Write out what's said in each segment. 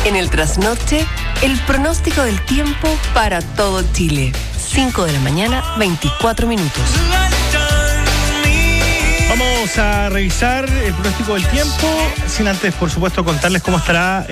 En el trasnoche, el pronóstico del tiempo para todo Chile. 5 de la mañana, 24 minutos. Vamos a revisar el pronóstico del tiempo, sin antes, por supuesto, contarles cómo estará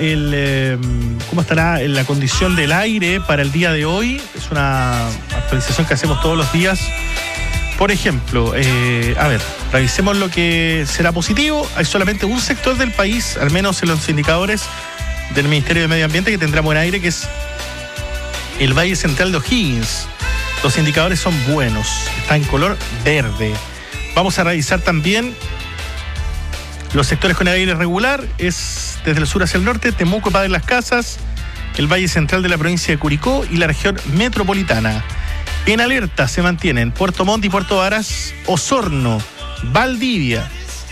la condición del aire para el día de hoy. Es una actualización que hacemos todos los días. Por ejemplo, revisemos lo que será positivo. Hay solamente un sector del país, al menos en los indicadores del Ministerio de Medio Ambiente, que tendrá buen aire, que es el Valle Central de O'Higgins. Los indicadores son buenos, está en color verde. Vamos a revisar también los sectores con aire regular. Es desde el sur hacia el norte, Temuco, Padre Las Casas, el Valle Central de la provincia de Curicó y la región metropolitana. En alerta se mantienen Puerto Montt y Puerto Varas, Osorno, Valdivia,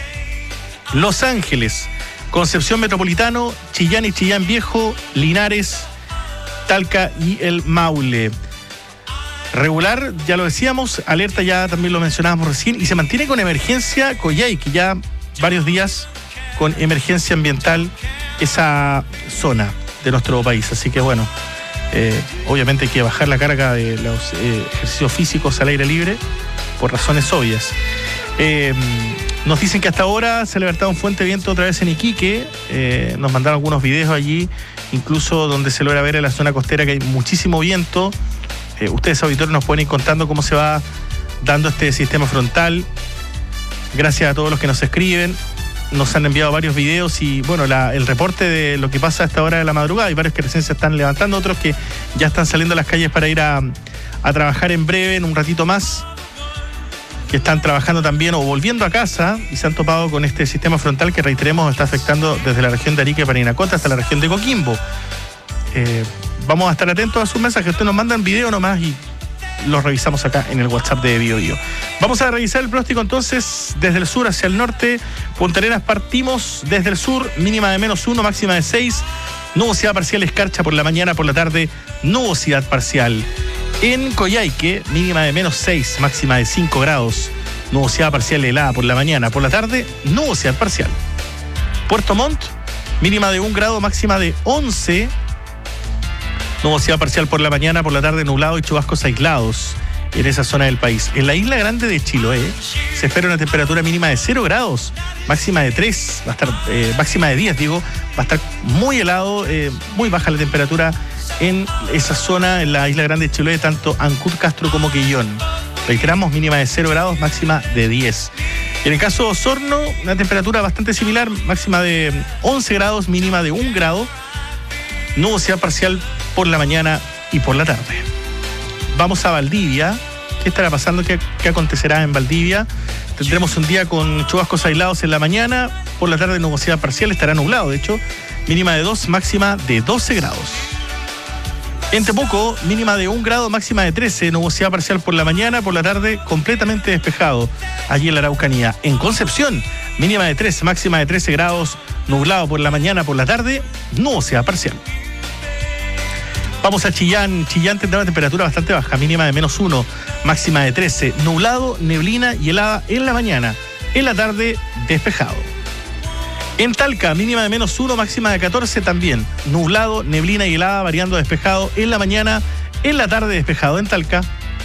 Los Ángeles, Concepción Metropolitano, Chillán y Chillán Viejo, Linares, Talca y el Maule. Regular, ya lo decíamos, alerta ya también lo mencionábamos recién, y se mantiene con emergencia Coyhaique, ya varios días con emergencia ambiental esa zona de nuestro país. Así que bueno, obviamente hay que bajar la carga de los ejercicios físicos al aire libre por razones obvias. Nos dicen que hasta ahora se ha levantado un fuerte viento otra vez en Iquique. Nos mandaron algunos videos allí, incluso donde se logra ver en la zona costera que hay muchísimo viento. Ustedes, auditores, nos pueden ir contando cómo se va dando este sistema frontal. Gracias a todos los que nos escriben. Nos han enviado varios videos y, bueno, el reporte de lo que pasa a esta hora de la madrugada. Hay varios que recién se están levantando, otros que ya están saliendo a las calles para ir a trabajar en breve, en un ratito más, que están trabajando también o volviendo a casa y se han topado con este sistema frontal que, reiteremos, está afectando desde la región de Arica y Parinacota hasta la región de Coquimbo. Vamos a estar atentos a sus mensajes. Ustedes nos mandan video nomás y los revisamos acá en el WhatsApp de BioBio. Vamos a revisar el pronóstico entonces desde el sur hacia el norte. Punta Arenas partimos desde el sur, mínima de -1, máxima de 6. Nubosidad parcial, escarcha por la mañana, por la tarde, nubosidad parcial. En Coyhaique, mínima de -6, máxima de 5 grados. Nubosidad parcial helada por la mañana, por la tarde, nubosidad parcial. Puerto Montt, mínima de 1 grado, máxima de 11. Nubosidad parcial por la mañana, por la tarde nublado y chubascos aislados en esa zona del país. En la isla grande de Chiloé se espera una temperatura mínima de 0 grados, máxima de 3, va a estar, máxima de 10, va a estar muy helado, muy baja la temperatura en esa zona, en la isla grande de Chiloé, tanto Ancud, Castro como Quillón. Reiteramos, mínima de 0 grados, máxima de 10. En el caso de Osorno, una temperatura bastante similar, máxima de 11 grados, mínima de 1 grado. Nubosidad parcial por la mañana y por la tarde. Vamos a Valdivia. ¿Qué estará pasando? ¿Qué acontecerá en Valdivia? Tendremos un día con chubascos aislados en la mañana. Por la tarde nubosidad parcial, estará nublado, de hecho. Mínima de 2, máxima de 12 grados. En Temuco, mínima de 1 grado, máxima de 13. Nubosidad parcial por la mañana, por la tarde completamente despejado. Allí en la Araucanía. En Concepción, mínima de 3, máxima de 13 grados. Nublado por la mañana, por la tarde, nubosidad parcial. Vamos a Chillán. Chillán tendrá una temperatura bastante baja, mínima de -1, máxima de 13. Nublado, neblina y helada en la mañana. En la tarde, despejado. En Talca, mínima de -1, máxima de 14 también. Nublado, neblina y helada, variando despejado en la mañana. En la tarde, despejado en Talca.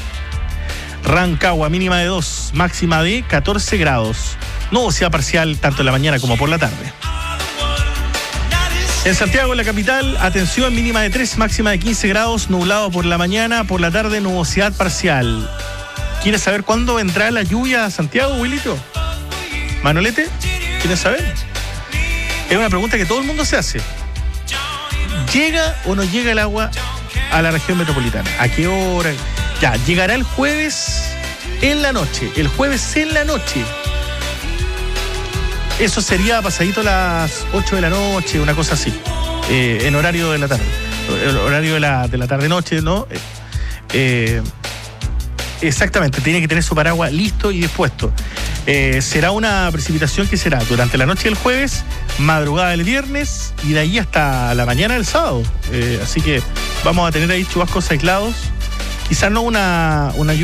Rancagua, mínima de 2, máxima de 14 grados. Nubosidad parcial tanto en la mañana como por la tarde. En Santiago, en la capital, atención, mínima de 3, máxima de 15 grados, nublado por la mañana, por la tarde nubosidad parcial. ¿Quieres saber cuándo vendrá la lluvia a Santiago, Wilito? ¿Manolete? ¿Quieres saber? Es una pregunta que todo el mundo se hace. ¿Llega o no llega el agua a la región metropolitana? ¿A qué hora? Ya, llegará el jueves en la noche. El jueves en la noche. Eso sería pasadito a las 8 de la noche, una cosa así, en horario de la tarde, horario de la tarde-noche, ¿no? Exactamente, tiene que tener su paraguas listo y dispuesto. Será una precipitación que será durante la noche del jueves, madrugada del viernes y de ahí hasta la mañana del sábado. Así que vamos a tener ahí chubascos aislados, quizás no una lluvia